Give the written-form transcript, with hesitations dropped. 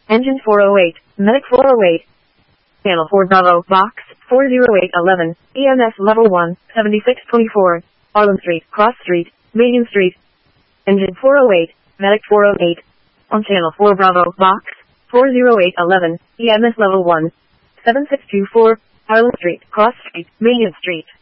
Engine 408, Medic 408. Channel 4 Bravo, Box 40811, EMS Level 1, 7624, Harlem Street, Cross Street, Main Street. Engine 408, Medic 408. On Channel 4 Bravo, Box 40811, EMS Level 1, 7624, Harlem Street, Cross Street, Main Street.